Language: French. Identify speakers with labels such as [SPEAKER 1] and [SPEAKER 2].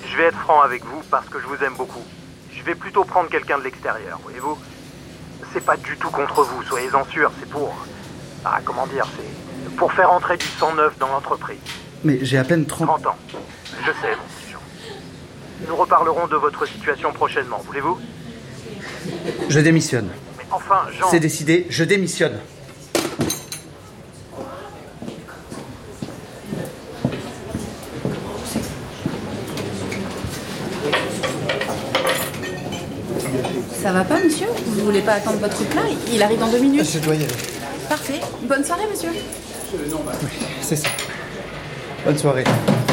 [SPEAKER 1] Je vais être franc avec vous parce que je vous aime beaucoup. Je vais plutôt prendre quelqu'un de l'extérieur, voyez-vous. C'est pas du tout contre vous, soyez-en sûrs, c'est pour... c'est pour faire entrer du sang neuf dans l'entreprise.
[SPEAKER 2] Mais j'ai à peine 30
[SPEAKER 1] ans. Je sais, mon petit Jean. Nous reparlerons de votre situation prochainement, voulez-vous?
[SPEAKER 2] Je démissionne.
[SPEAKER 1] Mais enfin, Jean...
[SPEAKER 2] C'est décidé, je démissionne.
[SPEAKER 3] Ça va pas, monsieur? Vous voulez pas attendre votre plat? Il arrive dans 2 minutes.
[SPEAKER 2] Je dois y aller.
[SPEAKER 3] Parfait. Bonne soirée, monsieur.
[SPEAKER 2] Oui, c'est ça. Bonne soirée.